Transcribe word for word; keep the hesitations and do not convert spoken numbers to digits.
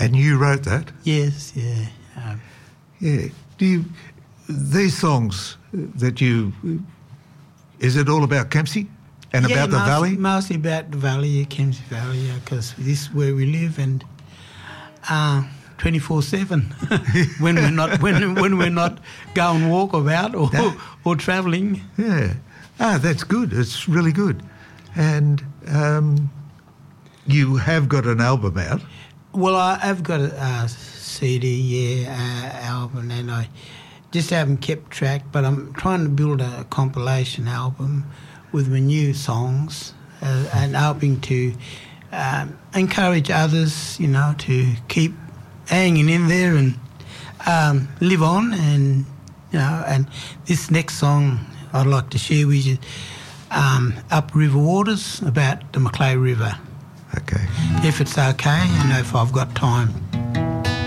And you wrote that? Yes, yeah. Um, Yeah. Do you, these songs that you, is it all about Kempsey and yeah, about the mostly, valley? Mostly about the valley, Kempsey Valley, because this is where we live, and uh, twenty-four seven when we're not when when we're not going walk about or No. or travelling. Yeah. Ah, that's good. It's really good. And um, you have got an album out. Well, I, I've got a, uh C D, yeah, uh, album, and I just haven't kept track, but I'm trying to build a compilation album with my new songs uh, and hoping to um, encourage others, you know, to keep hanging in there and um, live on. And, you know, and this next song I'd like to share with you, um, Up River Waters, about the Macleay River. Okay. If it's okay and if I've got time.